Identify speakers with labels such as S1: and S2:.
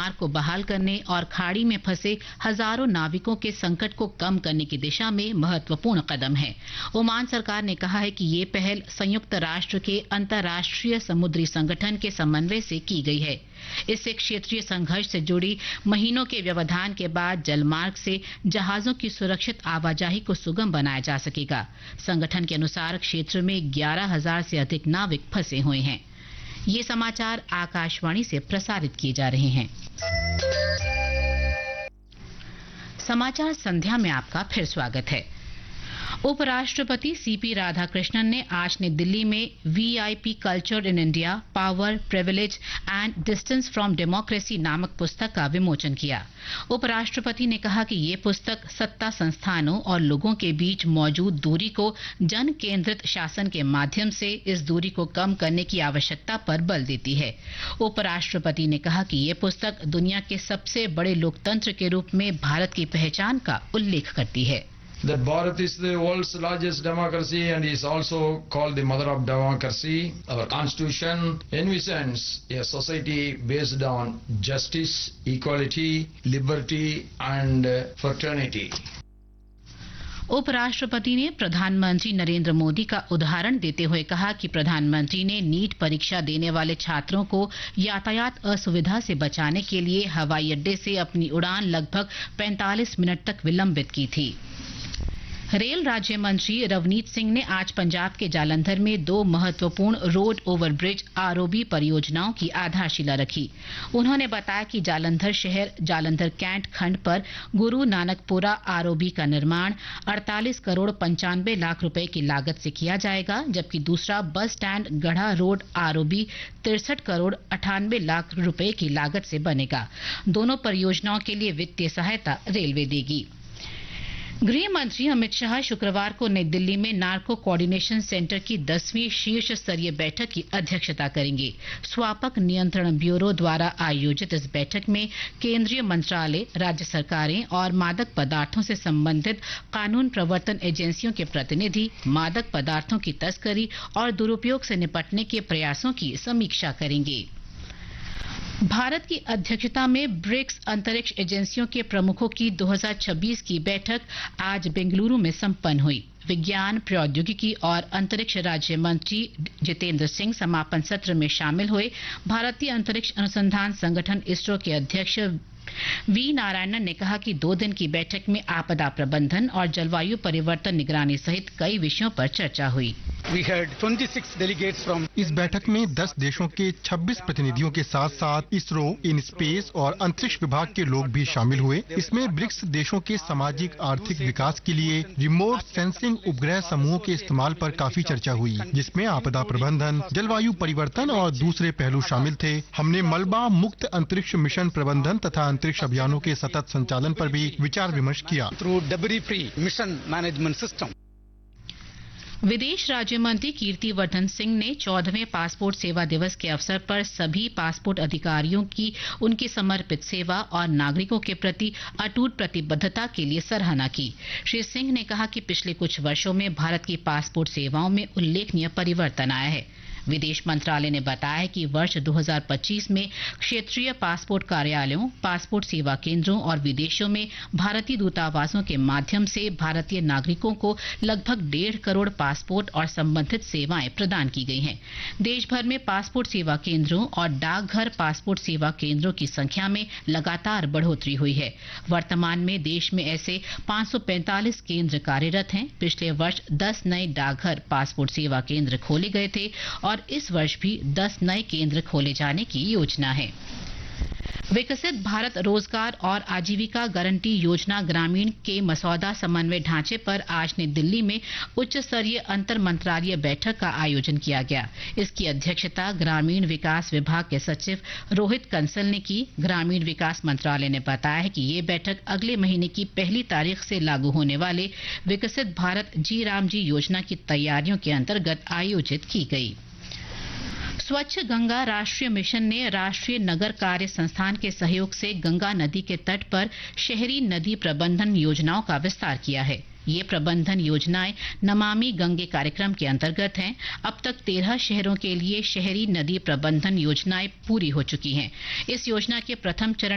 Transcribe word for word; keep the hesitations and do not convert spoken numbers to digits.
S1: मार्ग को बहाल करने और खाड़ी में फंसे हजारों नाविकों के संकट को कम करने की दिशा में महत्वपूर्ण कदम है। ओमान सरकार ने कहा है कि ये पहल संयुक्त राष्ट्र के अंतर्राष्ट्रीय समुद्री संगठन के समन्वय से की गई है। इससे क्षेत्रीय संघर्ष से जुड़ी महीनों के व्यवधान के बाद जलमार्ग से जहाजों की सुरक्षित आवाजाही को सुगम बनाया जा सकेगा। संगठन के अनुसार क्षेत्र में ग्यारह हजार से अधिक नाविक फंसे हुए हैं। ये समाचार आकाशवाणी से प्रसारित किए जा रहे हैं। समाचार संध्या में आपका फिर स्वागत है। उपराष्ट्रपति सीपी राधाकृष्णन ने आज नई दिल्ली में VIP culture in India, power, privilege and distance from democracy नामक पुस्तक का विमोचन किया। उपराष्ट्रपति ने कहा कि ये पुस्तक सत्ता संस्थानों और लोगों के बीच मौजूद दूरी को जन केंद्रित शासन के माध्यम से इस दूरी को कम करने की आवश्यकता पर बल देती है। उपराष्ट्रपति ने कहा कि ये पुस्तक दुनिया के सबसे बड़े लोकतंत्र के रूप में भारत की पहचान का उल्लेख करती है।
S2: That Bharat is the world's largest democracy and is also called the mother of democracy. Our constitution envisions a society based on justice, equality, liberty and fraternity.
S1: उपराष्ट्रपति ने प्रधानमंत्री नरेंद्र मोदी का उदाहरण देते हुए कहा कि प्रधानमंत्री ने नीट परीक्षा देने वाले छात्रों को यातायात असुविधा से बचाने के लिए हवाई अड्डे से अपनी उड़ान लगभग पैंतालीस मिनट तक विलंबित की थी। रेल राज्य मंत्री रवनीत सिंह ने आज पंजाब के जालंधर में दो महत्वपूर्ण रोड ओवरब्रिज आरओबी परियोजनाओं की आधारशिला रखी। उन्होंने बताया कि जालंधर शहर जालंधर कैंट खंड पर गुरु नानकपुरा आरओबी का निर्माण अड़तालीस करोड़ पंचानवे लाख रुपए की लागत से किया जाएगा, जबकि दूसरा बस स्टैंड गढ़ा रोड आरओबी तिरसठ करोड़ अठानवे लाख रुपए की लागत से बनेगा। दोनों परियोजनाओं के लिए वित्तीय सहायता रेलवे देगी। गृह मंत्री अमित शाह शुक्रवार को नई दिल्ली में नार्को कोऑर्डिनेशन सेंटर की दसवीं शीर्ष स्तरीय बैठक की अध्यक्षता करेंगे। स्वापक नियंत्रण ब्यूरो द्वारा आयोजित इस बैठक में केंद्रीय मंत्रालय, राज्य सरकारें और मादक पदार्थों से संबंधित कानून प्रवर्तन एजेंसियों के प्रतिनिधि मादक पदार्थों की तस्करी और दुरुपयोग से निपटने के प्रयासों की समीक्षा करेंगे। भारत की अध्यक्षता में ब्रिक्स अंतरिक्ष एजेंसियों के प्रमुखों की दो हज़ार छब्बीस की बैठक आज बेंगलुरु में संपन्न हुई। विज्ञान, प्रौद्योगिकी और अंतरिक्ष राज्य मंत्री जितेंद्र सिंह समापन सत्र में शामिल हुए। भारतीय अंतरिक्ष अनुसंधान संगठन इसरो के अध्यक्ष वी नारायणन ने कहा कि दो दिन की बैठक में आपदा प्रबंधन और जलवायु परिवर्तन निगरानी सहित कई विषयों पर चर्चा हुई।
S3: We had twenty-six delegates from
S4: इस बैठक में दस देशों के छब्बीस प्रतिनिधियों के साथ साथ इसरो, इन स्पेस और अंतरिक्ष विभाग के लोग भी शामिल हुए। इसमें ब्रिक्स देशों के सामाजिक आर्थिक विकास के लिए रिमोट सेंसिंग उपग्रह समूहों के इस्तेमाल पर काफी चर्चा हुई, जिसमें आपदा प्रबंधन, जलवायु परिवर्तन और दूसरे पहलू शामिल थे। हमने मलबा मुक्त अंतरिक्ष मिशन प्रबंधन तथा अंतरिक्ष अभियानों के सतत संचालन पर भी विचार विमर्श किया।
S3: through debris-free mission management system.
S1: विदेश राज्य मंत्री कीर्ति वर्धन सिंह ने चौदहवें पासपोर्ट सेवा दिवस के अवसर पर सभी पासपोर्ट अधिकारियों की उनकी समर्पित सेवा और नागरिकों के प्रति अटूट प्रतिबद्धता के लिए सराहना की। श्री सिंह ने कहा कि पिछले कुछ वर्षों में भारत की पासपोर्ट सेवाओं में उल्लेखनीय परिवर्तन आया है। विदेश मंत्रालय ने बताया कि वर्ष दो हज़ार पच्चीस में क्षेत्रीय पासपोर्ट कार्यालयों, पासपोर्ट सेवा केंद्रों और विदेशों में भारतीय दूतावासों के माध्यम से भारतीय नागरिकों को लगभग डेढ़ करोड़ पासपोर्ट और संबंधित सेवाएं प्रदान की गई हैं। देश भर में पासपोर्ट सेवा केंद्रों और डाकघर पासपोर्ट सेवा केंद्रों की संख्या में लगातार बढ़ोतरी हुई है। वर्तमान में देश में ऐसे पाँच सौ पैंतालीस केंद्र कार्यरत हैं। पिछले वर्ष दस नए डाकघर पासपोर्ट सेवा केंद्र खोले गए थे और इस वर्ष भी दस नए केंद्र खोले जाने की योजना है। विकसित भारत रोजगार और आजीविका गारंटी योजना ग्रामीण के मसौदा समन्वय ढांचे पर आज नई दिल्ली में उच्च स्तरीय अंतर मंत्रालय बैठक का आयोजन किया गया। इसकी अध्यक्षता ग्रामीण विकास विभाग के सचिव रोहित कंसल ने की। ग्रामीण विकास मंत्रालय ने बताया है कि ये बैठक अगले महीने की पहली तारीख से लागू होने वाले विकसित भारत जी राम जी योजना की तैयारियों के अंतर्गत आयोजित की गई। स्वच्छ गंगा राष्ट्रीय मिशन ने राष्ट्रीय नगर कार्य संस्थान के सहयोग से गंगा नदी के तट पर शहरी नदी प्रबंधन योजनाओं का विस्तार किया है। ये प्रबंधन योजनाएं नमामि गंगे कार्यक्रम के अंतर्गत हैं। अब तक तेरह शहरों के लिए शहरी नदी प्रबंधन योजनाएं पूरी हो चुकी हैं। इस योजना के प्रथम चरण